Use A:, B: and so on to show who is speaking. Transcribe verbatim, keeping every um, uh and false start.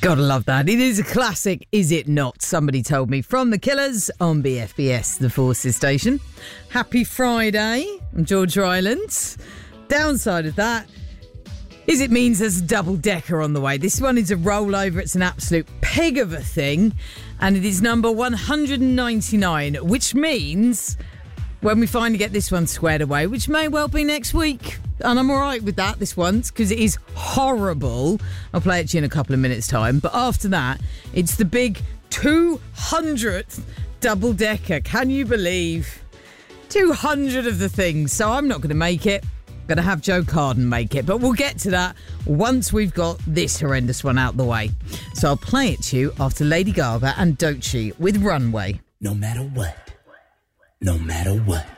A: Gotta love that. It is a classic, is it not? Somebody told me, from The Killers on B F B S, the Forces station. Happy Friday. I'm George Rylands. Downside of that is it means there's a double-decker on the way. This one is a rollover. It's an absolute pig of a thing. And it is number one hundred ninety-nine, which means when we finally get this one squared away, which may well be next week, and I'm all right with that this once, because it is horrible. I'll play it to you in a couple of minutes' time. But after that, it's the big two hundredth double-decker. Can you believe? two hundred of the things. So I'm not going to make it. I'm going to have Joe Carden make it. But we'll get to that once we've got this horrendous one out the way. So I'll play it to you after Lady Gaga and Doechii with Runway.
B: No matter what. No matter what.